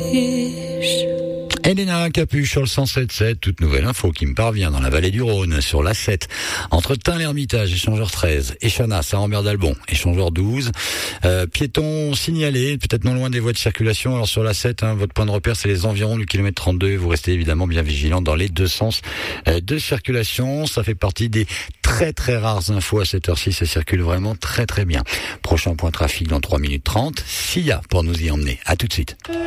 Elena Capuche sur le 107.7, toute nouvelle info qui me parvient dans la vallée du Rhône, sur l'A7, entre Tain-l'Hermitage, échangeur 13, et Chanas, à Rambert d'Albon, échangeur 12, piétons signalés, peut-être non loin des voies de circulation. Alors sur l'A7, votre point de repère, c'est les environs du kilomètre 32, vous restez évidemment bien vigilant dans les deux sens de circulation. Ça fait partie des très très rares infos à cette heure-ci, ça circule vraiment très très bien. Prochain point trafic dans 3 minutes 30, SIA pour nous y emmener. À tout de suite.